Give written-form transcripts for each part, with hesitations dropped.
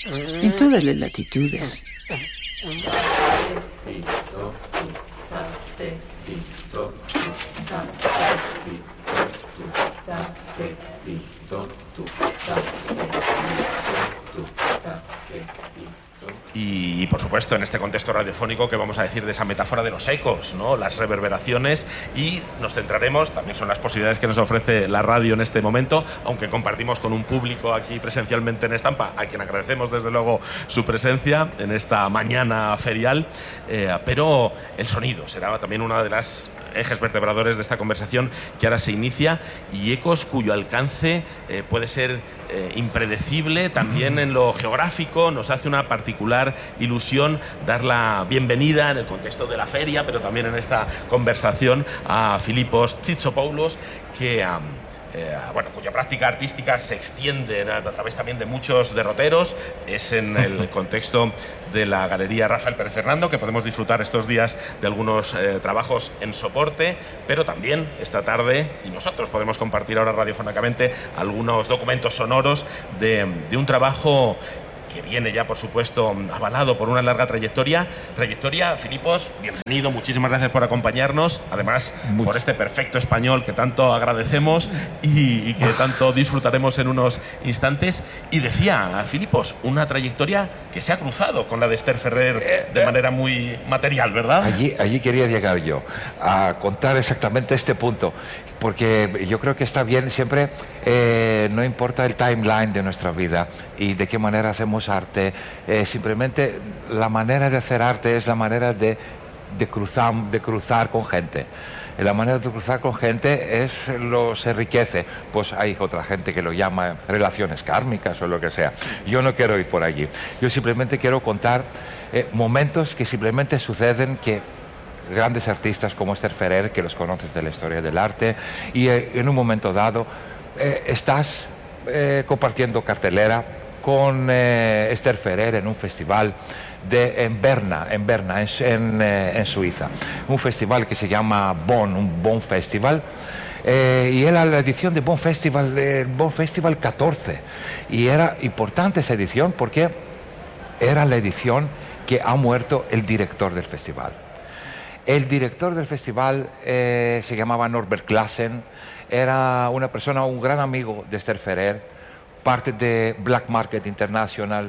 en todas las latitudes. Y por supuesto, en este contexto radiofónico, ¿qué vamos a decir de esa metáfora de los ecos, ¿no? Las reverberaciones, y nos centraremos, también son las posibilidades que nos ofrece la radio en este momento, aunque compartimos con un público aquí presencialmente en Estampa, a quien agradecemos desde luego su presencia en esta mañana ferial, pero el sonido será también una de las ejes vertebradores de esta conversación que ahora se inicia, y ecos cuyo alcance puede ser impredecible también en lo geográfico. Nos hace una particular ilusión dar la bienvenida en el contexto de la feria, pero también en esta conversación, a Filipos Tsitzopoulos, que cuya práctica artística se extiende a través también de muchos derroteros. Es en el contexto de la Galería Rafael Pérez Fernando que podemos disfrutar estos días de algunos trabajos en soporte, pero también esta tarde, y nosotros podemos compartir ahora radiofónicamente, algunos documentos sonoros de un trabajo que viene ya, por supuesto, avalado por una larga trayectoria. Filipos, bienvenido, muchísimas gracias por acompañarnos, además por este perfecto español que tanto agradecemos y que tanto disfrutaremos en unos instantes. Y decía, Filipos, una trayectoria que se ha cruzado con la de Esther Ferrer de manera muy material, ¿verdad? Allí quería llegar yo, a contar exactamente este punto, porque yo creo que está bien siempre, no importa el timeline de nuestra vida y de qué manera hacemos arte, simplemente la manera de hacer arte es la manera de cruzar con gente. La manera de cruzar con gente se enriquece. Pues hay otra gente que lo llama relaciones kármicas o lo que sea. Yo no quiero ir por allí. Yo simplemente quiero contar momentos que simplemente suceden, que grandes artistas como Esther Ferrer, que los conoces de la historia del arte, y en un momento dado estás compartiendo cartelera con Esther Ferrer en un festival en Berna, en Suiza. Un festival que se llama un Bonn Festival. Y era la edición de Bonn Festival 14. Y era importante esa edición porque era la edición que ha muerto el director del festival. El director del festival se llamaba Norbert Classen. Era una persona, un gran amigo de Esther Ferrer, parte de Black Market International,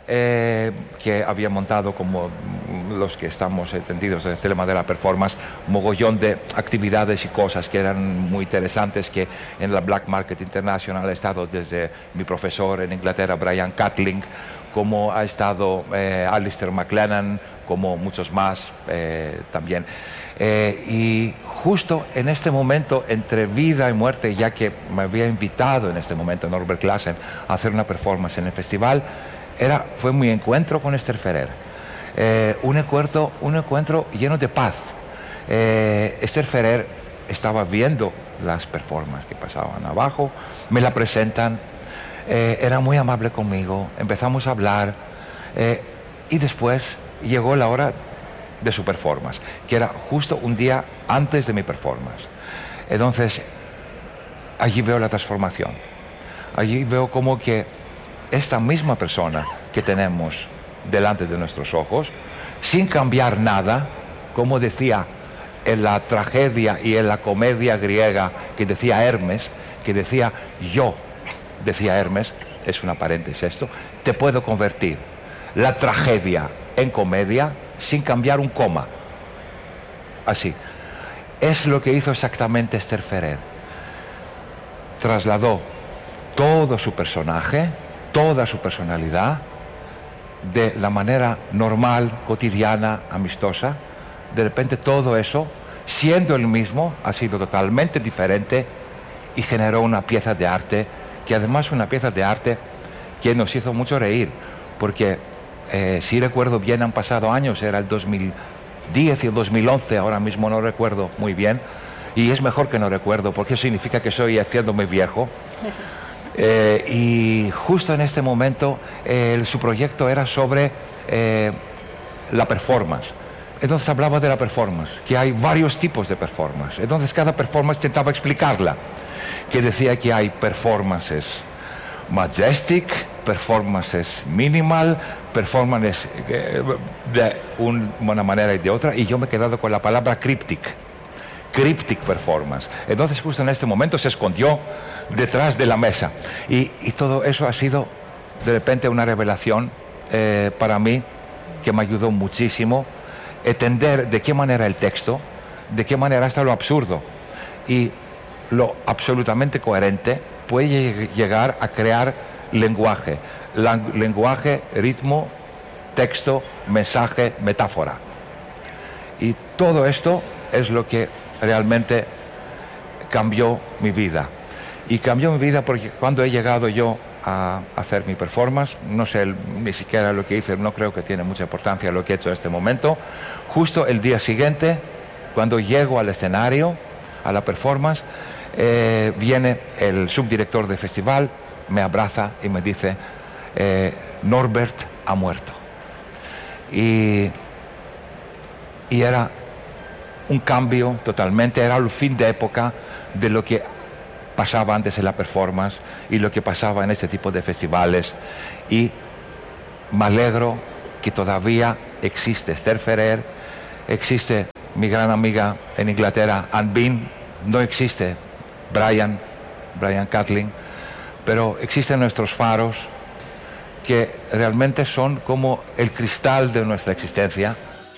que había montado, como los que estamos entendidos en el tema de la performance, mogollón de actividades y cosas que eran muy interesantes, que en la Black Market International ha estado desde mi profesor en Inglaterra, Brian Catling, como ha estado Alistair McLennan, como muchos más también. Y justo en este momento, entre vida y muerte, ya que me había invitado en este momento Norbert Classen a hacer una performance en el festival, fue mi encuentro con Esther Ferrer. Un encuentro lleno de paz. Esther Ferrer estaba viendo las performances que pasaban abajo, me la presentan, era muy amable conmigo, empezamos a hablar, y después llegó la hora de su performance, que era justo un día antes de mi performance. Entonces, allí veo la transformación. Allí veo como que esta misma persona que tenemos delante de nuestros ojos, sin cambiar nada, como decía en la tragedia y en la comedia griega, que decía Hermes, decía Hermes, es una paréntesis esto, te puedo convertir la tragedia en comedia sin cambiar un coma. Así. Es lo que hizo exactamente Esther Ferrer. Trasladó todo su personaje, toda su personalidad, de la manera normal, cotidiana, amistosa. De repente todo eso, siendo el mismo, ha sido totalmente diferente y generó una pieza de arte, que además una pieza de arte que nos hizo mucho reír, porque si recuerdo bien, han pasado años, era el 2010 y el 2011, ahora mismo no recuerdo muy bien, y es mejor que no recuerdo, porque eso significa que estoy haciéndome viejo. Y justo en este momento su proyecto era sobre la performance. Entonces hablaba de la performance, que hay varios tipos de performance. Entonces cada performance intentaba explicarla, que decía que hay performances majestic, performances minimal, performances de una manera y de otra, y yo me he quedado con la palabra cryptic performance. Entonces justo en este momento se escondió detrás de la mesa y todo eso ha sido de repente una revelación para mí que me ayudó muchísimo a entender de qué manera el texto, de qué manera hasta lo absurdo y lo absolutamente coherente puede llegar a crear lenguaje, ritmo, texto, mensaje, metáfora. Y todo esto es lo que realmente cambió mi vida. Y cambió mi vida porque cuando he llegado yo a hacer mi performance, no sé ni siquiera lo que hice, no creo que tiene mucha importancia lo que he hecho en este momento, justo el día siguiente, cuando llego al escenario, a la performance, viene el subdirector del festival, me abraza y me dice, Norbert ha muerto. Y era un cambio totalmente, era el fin de época de lo que pasaba antes en la performance y lo que pasaba en este tipo de festivales. Y me alegro que todavía existe Esther Ferrer, existe mi gran amiga en Inglaterra, Anne Bean, no existe Brian Catlin, pero existen nuestros faros que realmente son como el cristal de nuestra existencia.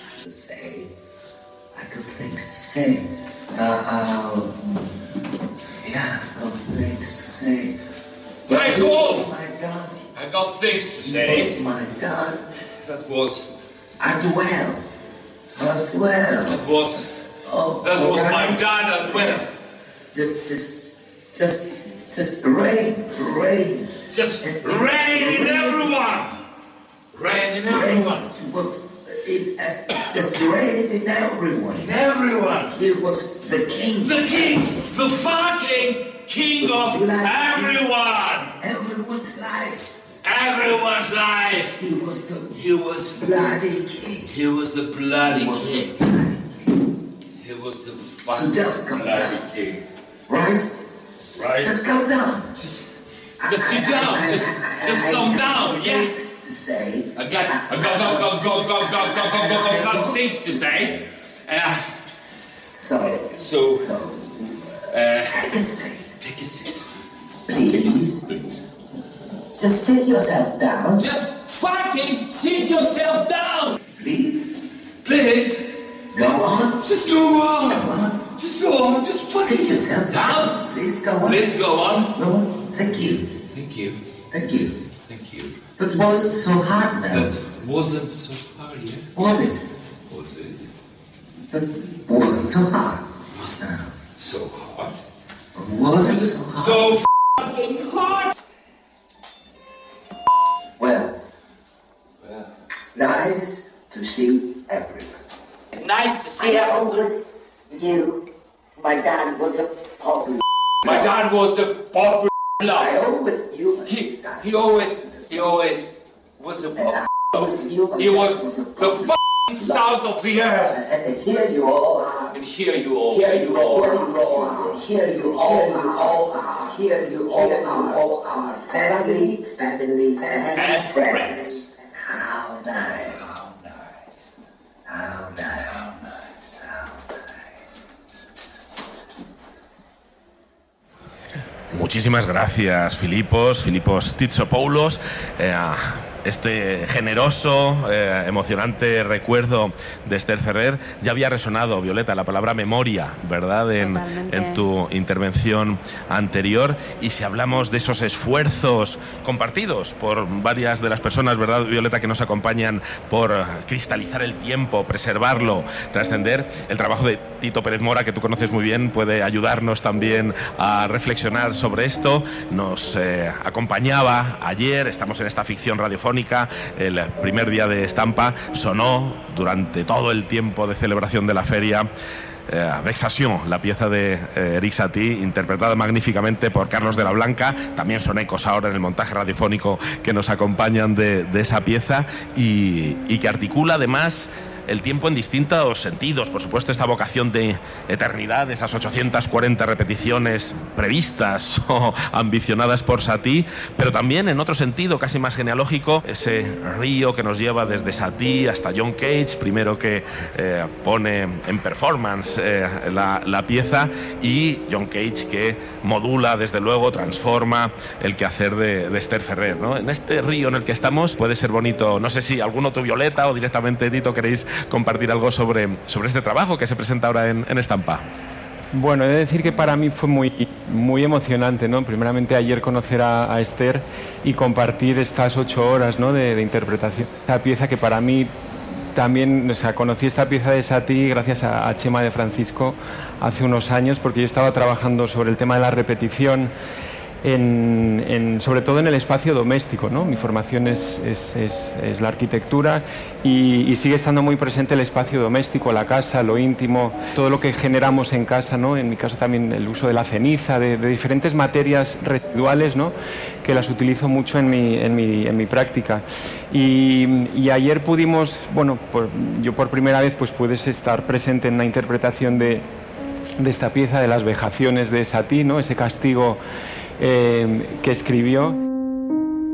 Hi to all! I got things to say. Was my dad. That was. As well. That was my dad as well. Just rain. Just rain in everyone. Rain in everyone. Just rain in everyone. In everyone. He was the king. The king. The fucking king of everyone. Everyone's life. Everyone's life. He was the bloody king. He was the bloody king. He was the fucking bloody king. Right? Just calm down. Just sit down. Just calm down. Yeah. To say. I got things to say. Take a seat. Please. Just sit yourself down. Just fucking sit yourself down. Please. Go on. Just go on. Just go on. Just fucking sit yourself down. Please go on. Please go on. Go on. Thank you. But wasn't so hard now. That wasn't so hard, yeah? Was it? But wasn't so hard. Wasn't so hard. Wasn't so hard. So fucking hard. Well, nice to see everyone. Nice to see everyone. Always knew my dad was a popular. My dad was a popular. I always knew. He always was a popular. He was the fucking south of the earth. And here you all are. And here you all are. Family and friends. How nice. Muchísimas gracias, Filipos Titsopoulos. Este generoso, emocionante recuerdo de Esther Ferrer. Ya había resonado, Violeta, la palabra memoria, ¿verdad?, en tu intervención anterior. Y si hablamos de esos esfuerzos compartidos por varias de las personas, ¿verdad, Violeta?, que nos acompañan por cristalizar el tiempo, preservarlo, trascender, el trabajo de Tito Pérez Mora, que tú conoces muy bien, puede ayudarnos también a reflexionar sobre esto. Nos acompañaba ayer, estamos en esta ficción radiofónica, el primer día de Estampa, sonó durante todo el tiempo de celebración de la feria Vexation, la pieza de Erik Satie, interpretada magníficamente por Carlos de la Blanca. También son ecos ahora en el montaje radiofónico que nos acompañan de esa pieza y que articula además el tiempo en distintos sentidos. Por supuesto, esta vocación de eternidad, esas 840 repeticiones previstas o ambicionadas por Satie, pero también en otro sentido, casi más genealógico, ese río que nos lleva desde Satie hasta John Cage, primero que pone en performance la pieza, y John Cage que modula, desde luego, transforma el quehacer de Esther Ferrer, ¿no? En este río en el que estamos puede ser bonito. No sé si alguno, tú, Violeta, o directamente Tito, queréis compartir algo sobre este trabajo que se presenta ahora en Estampa. Bueno, he de decir que para mí fue muy emocionante, ¿no? Primeramente ayer conocer a Esther y compartir estas 8 horas, ¿no? de interpretación. Esta pieza que para mí también, o sea, conocí esta pieza de Satie gracias a Chema de Francisco hace unos años, porque yo estaba trabajando sobre el tema de la repetición, sobre todo en el espacio doméstico, ¿no? Mi formación es la arquitectura y sigue estando muy presente el espacio doméstico, la casa, lo íntimo, todo lo que generamos en casa, ¿no? En mi caso también el uso de la ceniza, de diferentes materias residuales, ¿no? Que las utilizo mucho en mi práctica. Y ayer pudimos, bueno, yo por primera vez pues pude estar presente en una interpretación de esta pieza, de las vejaciones de Satie, ¿no? Ese castigo que escribió.